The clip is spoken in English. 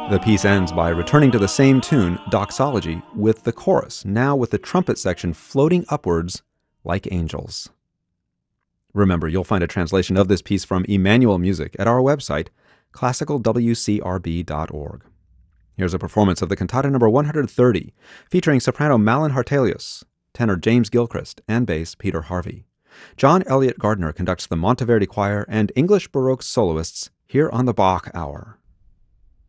The piece ends by returning to the same tune, Doxology, with the chorus, now with the trumpet section floating upwards like angels. Remember, you'll find a translation of this piece from Emmanuel Music at our website, classicalwcrb.org. Here's a performance of the cantata number 130, featuring soprano Malin Hartelius, tenor James Gilchrist, and bass Peter Harvey. John Elliott Gardner conducts the Monteverdi Choir and English Baroque soloists here on the Bach Hour.